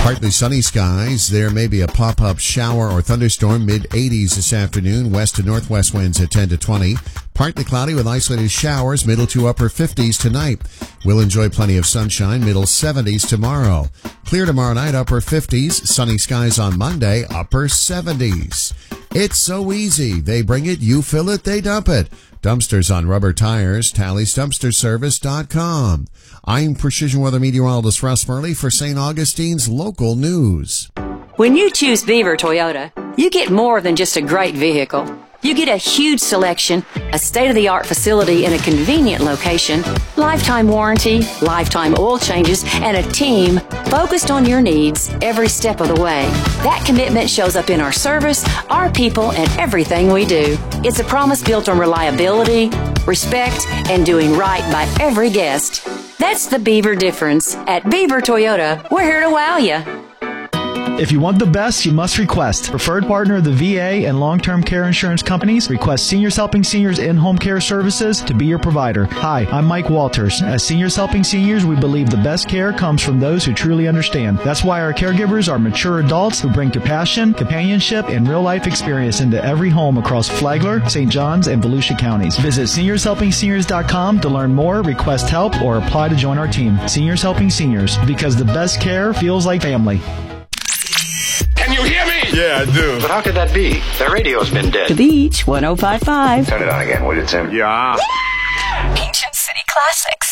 Partly sunny skies. There may be a pop-up shower or thunderstorm, mid-80s this afternoon. West to northwest winds at 10 to 20. Partly cloudy with isolated showers, middle to upper 50s tonight. We'll enjoy plenty of sunshine, middle 70s tomorrow. Clear tomorrow night, upper 50s. Sunny skies on Monday, upper 70s. It's so easy. They bring it, you fill it, they dump it. Dumpsters on rubber tires, TallysDumpsterService.com. I'm Precision Weather Meteorologist Russ Murley for St. Augustine's Local News. When you choose Beaver Toyota, you get more than just a great vehicle. You get a huge selection, a state-of-the-art facility in a convenient location, lifetime warranty, lifetime oil changes, and a team focused on your needs every step of the way. That commitment shows up in our service, our people, and everything we do. It's a promise built on reliability, respect, and doing right by every guest. That's the Beaver difference. At Beaver Toyota, we're here to wow you. If you want the best, you must request. Preferred partner of the VA and long-term care insurance companies, Request Seniors Helping Seniors in-home care services to be your provider. Hi, I'm Mike Walters. As Seniors Helping Seniors, we believe the best care comes from those who truly understand. That's why our caregivers are mature adults who bring compassion, companionship, and real-life experience into every home across Flagler, St. Johns, and Volusia counties. Visit SeniorsHelpingSeniors.com to learn more, request help, or apply to join our team. Seniors Helping Seniors, because the best care feels like family. Can you hear me? Yeah, I do. But how could that be? The radio's been dead. The Beach 105.5. Turn it on again, will you, Tim? Yeah. Ancient City Classics.